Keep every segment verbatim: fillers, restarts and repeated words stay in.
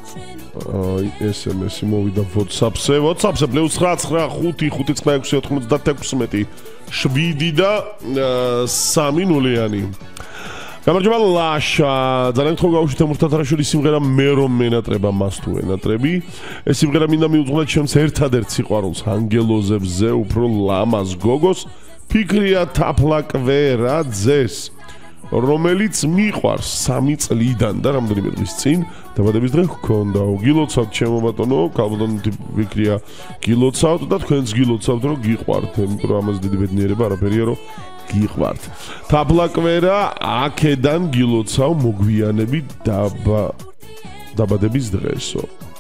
ეს em es-ი მოვიდა WhatsApp-ზე. WhatsApp-ზე პლუს ცხრა ცხრა ხუთი ხუთი ცხრა ექვსი ოთხმოცდათექვსმეტი შვიდი და სამი ნულიანი. გამარჯობა ლაშა. ძალიან გთხოვ გავუშვით თემურ თათარაშვილის სიმღერა მე რომ მენატრება მას თუ ენატრები. ეს სიმღერა მინდა მიუძღვნათ ჩემს ერთადერთ სიყვარულს ანგელოზებზე უფრო ლამაზ გოგოს ფიქრია თაფლაკვერაძეს. რომელიც მიყვარს სამი წლიდან და რამდენიმე დღის წინ დაბადების დღე ჰქონდა. გილოცავთ ჩემო ბატონო, ქალბატონი ვიქრია გილოცავთ და თქვენც გილოცავთ რომ გიყვართ, იმიტომ რომ ამას დიდი ბედნიერება არაფერია რომ გიყვართ. თაფლაკვერა აქედან გილოცავ მოგვიანები დაბა დაბადების დღესო.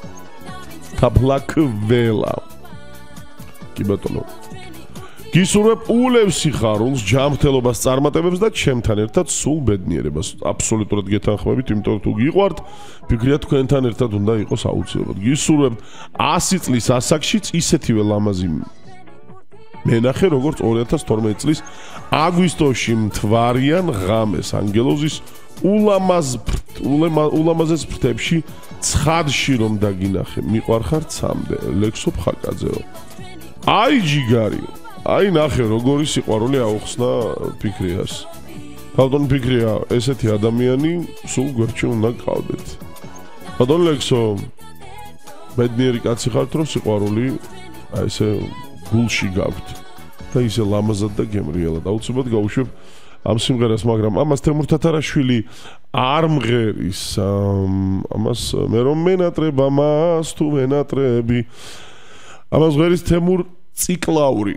თაფლაკველა. კი ბატონო. გისურვებ ულევს სიხარულს, ჯანმრთელობას, წარმატებებს და ჩემთან ერთად სულ ბედნიერებას. აბსოლუტურად გეთანხმებით, იმიტომ რომ თუ გიყვართ, ფიქრია თქვენთან ერთად უნდა იყოს აუცილებლად. გისურვებთ ასი წლის ასაკშიც ისეთივე ლამაზი მენახე, როგორც ორი ათას თორმეტი წლის აგვისტოში მთვარიან ღამეს ანგელოზის ულამაზ ულამაზეს ფრთებში ცხადში რომ დაგინახე. მიყვარხარ ცამდე, ლექსო ფხაკაძეო. აი ჯიგარიო. აი ნახე როგორი სიყვარული აუხსნა ფიქრიას. ბატონ ფიქრია, ესეთი ადამიანი სულ გვერდში უნდა გყავდეთ. ბატონ ლექსო, ბედნიერი კაცი ხართ, რომ სიყვარული აი ესე გულში გაქვთ. და ისე ლამაზად და გემრიელად. აუცილებლად გავუშვებ ამ სიმღერას, მაგრამ ამას თემურ თათარაშვილი არ მღერის. ამას მე რომ მენატრება მას თუ მენატრები. ამას მღერის თემურ ციკლაური.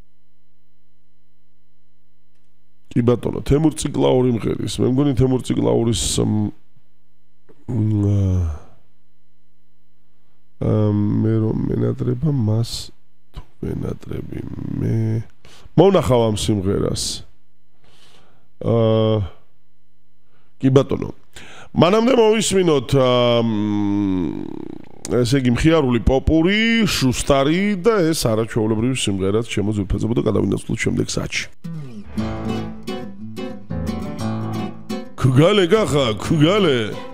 კი ბატონო, თემურ ციკლაური მღერის. მე მგონი თემურ ციკლაურის მე რომ მენატრება მას თუ მენატრები მე მონახავ ამ სიმღერას. აა კი ბატონო. მანამდე მოვისმინოთ ესე იგი მხიარული პოპური, შუსტარი და ეს არაჩვეულებრივი სიმღერაც შემოძვირფასებოდა გადავინაცვლოთ შემდეგ საათში. Kugale gacha, kugale.